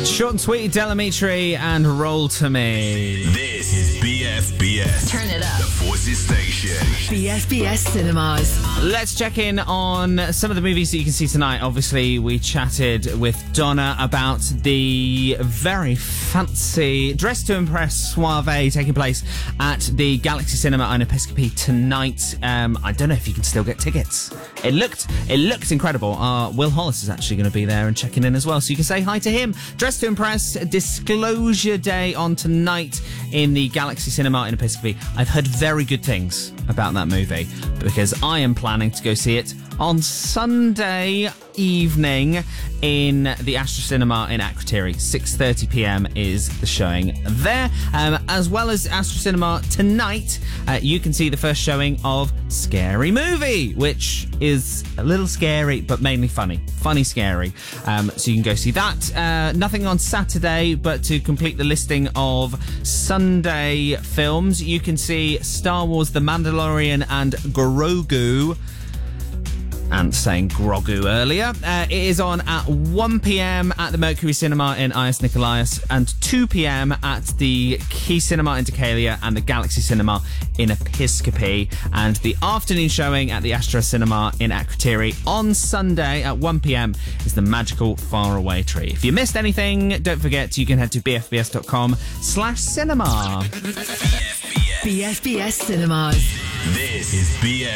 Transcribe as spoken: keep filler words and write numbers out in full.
Short and sweet, Delamitri and Roll to Me. This is B F B S. Turn it up. The Forces Station. B F B S Cinemas. Let's check in on some of the movies that you can see tonight. Obviously, we chatted with Donna about the very fancy Dress to Impress soiree taking place at the Galaxy Cinema in Episcopi tonight. Um, I don't know if you can still get tickets. It looked it looked incredible. Uh, Will Hollis is actually going to be there and checking in as well, so you can say hi to him. Dress to Impress Disclosure Day on tonight in the Galaxy Cinema in Episcopi. I've heard very good things about that movie because I am planning to go see it on Sunday evening in the Astra Cinema in Akrotiri. six thirty p m is the showing there. Um, as well as Astra Cinema tonight, uh, you can see the first showing of Scary Movie, which is a little scary, but mainly funny. Funny, scary. Um, so you can go see that. Uh, nothing on Saturday, but to complete the listing of Sunday films, you can see Star Wars The Mandalorian and Grogu. And saying Grogu earlier. Uh, it is on at one p m at the Mercury Cinema in Ias Nikolaos and two p m at the Key Cinema in Decalia and the Galaxy Cinema in Episcopi. And the afternoon showing at the Astra Cinema in Akrotiri on Sunday at one p m is the magical Faraway Tree. If you missed anything, don't forget you can head to b f b s dot com slash cinema. B F B S Cinemas. This is B F B S.